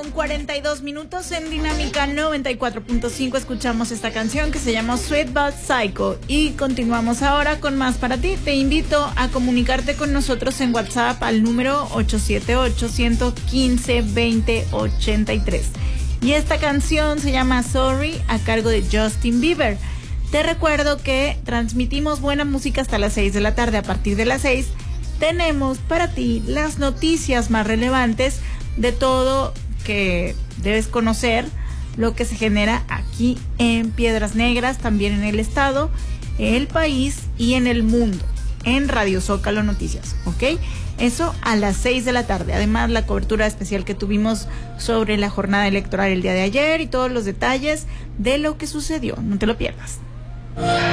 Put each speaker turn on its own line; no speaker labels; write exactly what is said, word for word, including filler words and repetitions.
con cuarenta y dos minutos en Dinámica noventa y cuatro punto cinco. Escuchamos esta canción que se llama Sweet But Psycho y continuamos ahora con más para ti. Te invito a comunicarte con nosotros en WhatsApp al número ocho siete ocho, uno uno cinco, dos cero ocho tres. Y esta canción se llama Sorry, a cargo de Justin Bieber. Te recuerdo que transmitimos buena música hasta las seis de la tarde. A partir de las seis tenemos para ti las noticias más relevantes de todo que debes conocer, lo que se genera aquí en Piedras Negras, también en el estado, el país y en el mundo, en Radio Zócalo Noticias, ¿ok? Eso a las seis de la tarde. Además, la cobertura especial que tuvimos sobre la jornada electoral el día de ayer y todos los detalles de lo que sucedió. No te lo pierdas.